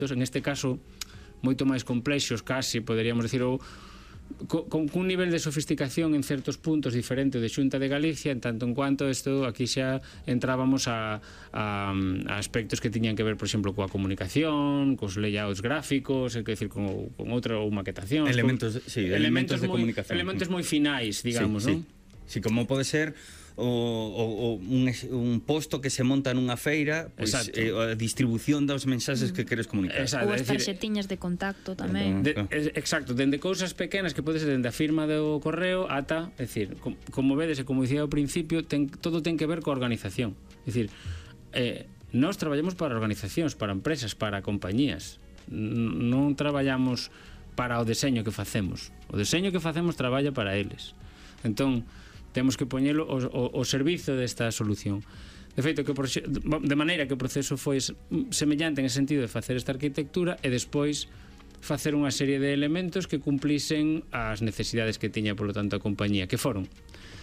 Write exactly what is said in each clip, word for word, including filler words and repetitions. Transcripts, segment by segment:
en este caso moito máis complexos, casi, poderíamos decir, ou con, con un nivel de sofisticación en certos puntos diferente de Xunta de Galicia, en tanto en cuanto isto aquí xa entrábamos a, a, a aspectos que tiñan que ver, por exemplo, coa comunicación, cos layouts gráficos, é decir, con, con outra ou maquetación, elementos, sí, elementos, elementos de moi, comunicación, elementos moi finais, digamos, sí, non? Sí, sí, como pode ser o, o, o un, un posto que se monta nunha feira, pois, eh, a distribución dos mensaxes que queres comunicar. Exacto, ou as tarxetiñas de contacto tamén. De, exacto, dende cousas pequenas que pode ser dende a firma do correo ata, é dicir, com, como vedes e como dicía ao principio, ten, todo ten que ver coa organización. É dicir, eh, nós traballamos para organizacións, para empresas, para compañías. Non traballamos para o deseño que facemos. O deseño que facemos traballa para eles. Entón, temos que poñelo o, o, o servizo desta solución. De feito, que de maneira que o proceso foi semellante en ese sentido de facer esta arquitectura e despois facer unha serie de elementos que cumplisen as necesidades que tiña, polo tanto, a compañía, que foron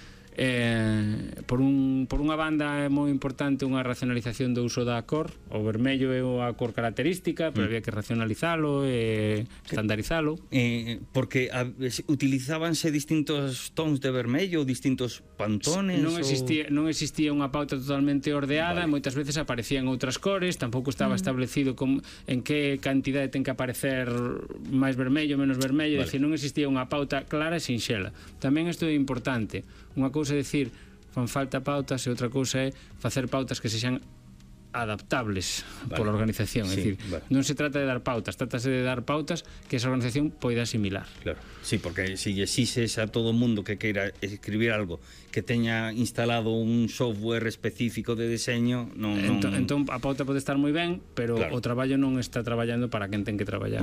eh, por, un, por unha banda é moi importante unha racionalización do uso da cor. O vermello é a cor característica, pero mm. había que racionalizalo e estandarizalo, eh, porque a, utilizábanse distintos tons de vermello, distintos pantones. Non existía, ou... non existía unha pauta totalmente ordeada, vale. Moitas veces aparecían outras cores, tampouco estaba mm. establecido com, en que cantidade ten que aparecer máis vermello, menos vermello, vale. Decir, non existía unha pauta clara e sinxela. Tamén isto é importante. Unha cousa é dicir, fan falta pautas, e outra cousa é facer pautas que sexan adaptables, vale. Pola organización, sí, é dicir, vale. Non se trata de dar pautas, trátase de dar pautas que esa organización poida asimilar. Claro, sí, porque se si exixes a todo o mundo que queira escribir algo que teña instalado un software específico de deseño, non... Entón, entón a pauta pode estar moi ben, pero claro. O traballo non está traballando para quen ten que traballar.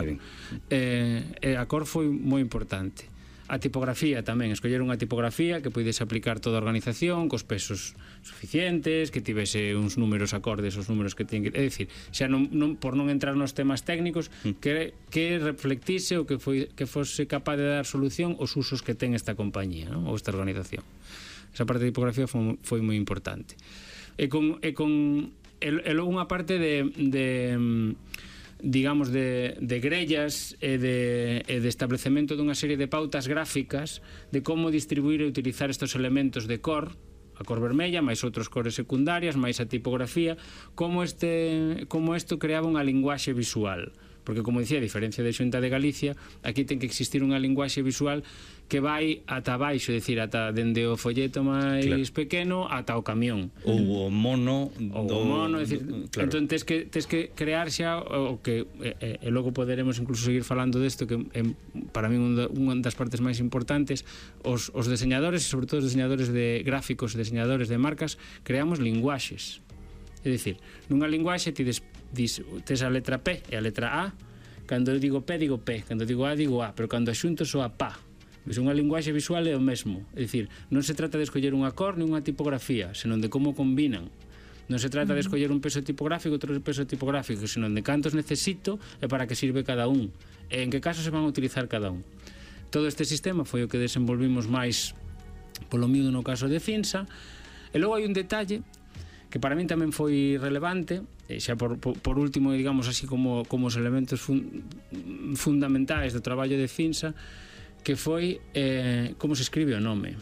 Eh, e a cor foi moi importante. A tipografía tamén, escoller unha tipografía que poidese aplicar toda a organización cos pesos suficientes, que tivese uns números acordes aos números que tiñen que... É dicir, xa non, non, por non entrar nos temas técnicos, mm. que, que reflectise ou que, foi, que fose capaz de dar solución aos usos que ten esta compañía, non? Ou esta organización. Esa parte de tipografía foi, foi moi importante. E con, e con e, e logo unha parte de... de digamos, de, de grellas e de, e de establecemento dunha serie de pautas gráficas de como distribuir e utilizar estos elementos de cor, a cor vermella, máis outros cores secundarias, máis a tipografía, como este como isto creaba unha linguaxe visual. Porque, como dicía, a diferencia de Xunta de Galicia, aquí ten que existir unha linguaxe visual que vai ata baixo, é dicir, ata dende o folleto máis claro. Pequeno ata o camión. Ou o mono. Ou do... o mono, é dicir, claro. Entón tes que, tes que crear xa o que, e, e logo poderemos incluso seguir falando desto, que é, para mí, unha das partes máis importantes, os, os deseñadores, e sobre todo os deseñadores de gráficos e deseñadores de marcas, creamos linguaxes. É dicir, nunha linguaxe ti des, dis, tes a letra P e a letra A. Cando eu digo P, digo P. Cando digo A, digo A. Pero cando axunto soa PA. Pois unha linguaxe visual é o mesmo. É dicir, non se trata de escoller unha cor ni unha tipografía, senón de como combinan. Non se trata de escoller un peso tipográfico, outro peso tipográfico, senón de cantos necesito e para que sirve cada un. E en que caso se van a utilizar cada un. Todo este sistema foi o que desenvolvimos máis polo miúdo no caso de Finsa. E logo hai un detalle que para min tamén foi relevante, e xa por, por, por último, digamos así, como, como os elementos fun, fundamentais do traballo de Finsa, que foi eh, como se escribe o nome.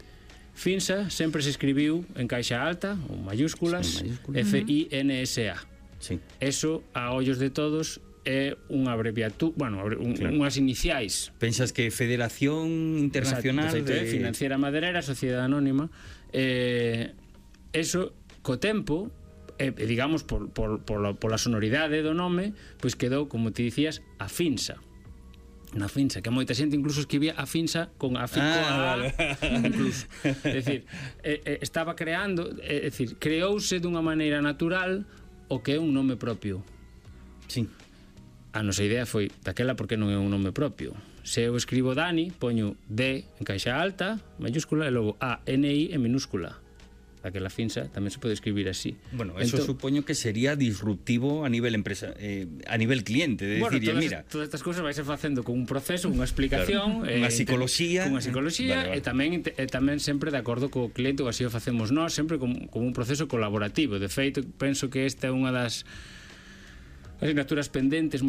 Finsa sempre se escribiu en caixa alta, ou mayúsculas, sí, F I N S A. Sí. Eso, a ollos de todos, é unha abreviatura, bueno, un, claro. Unhas iniciais. Pensas que Federación Internacional Exacto, de... Financiera Maderera, Sociedade Anónima, eh, eso... Co tempo, eh, digamos, por, por, por, la, por la sonoridade do nome, pois quedou, como ti dicías, a Finsa. Na Finsa, que moita xente incluso escribía a Finsa con a fico ah, a vale. Incluso. É dicir, eh, eh, estaba creando, é eh, dicir, creouse dunha maneira natural o que é un nome propio. Sí. A nosa idea foi, daquela, porque non é un nome propio? Se eu escribo Dani, poño D en caixa alta, mayúscula, e logo A, N, I en minúscula. Aquela Finsa tamén se pode escribir así. Bueno, eso entón, supoño que sería disruptivo a nivel empresa, eh, a nivel cliente, de bueno, decir, todas, mira, todas estas cousas vai ser facendo con un proceso, unha explicación, claro, unha eh, psicoloxía, unha psicoloxía, vale, vale. E tamén e tamén sempre de acordo co cliente, ou así o facemos nós, sempre como, como un proceso colaborativo. De feito, penso que esta é unha das asignaturas pendentes